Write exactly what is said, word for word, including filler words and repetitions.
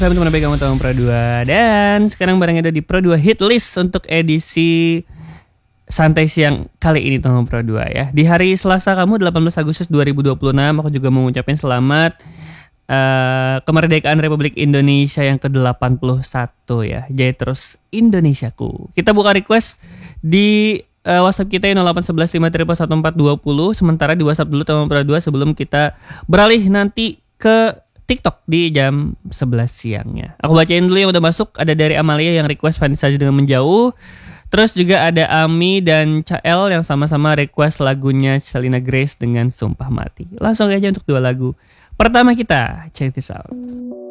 Teman-teman baik, kamu tahu Pro dua, dan sekarang bareng ada di Pro dua Hit List untuk edisi santai siang kali ini teman Pro dua ya. Di hari Selasa kamu delapan belas Agustus dua ribu dua puluh enam, aku juga mau ngucapin selamat uh, kemerdekaan Republik Indonesia yang ke delapan puluh satu ya. Jadi terus Indonesiaku. Kita buka request di uh, WhatsApp kita nol delapan satu satu lima tiga satu empat dua nol, sementara di WhatsApp dulu teman Pro dua sebelum kita beralih nanti ke TikTok di jam sebelas siangnya. Aku bacain dulu yang udah masuk. Ada dari Amalia yang request Vanessa dengan Menjauh. Terus juga ada Ami dan Cael yang sama-sama request lagunya Selena Grace dengan Sumpah Mati. Langsung aja untuk dua lagu. Pertama kita check this out.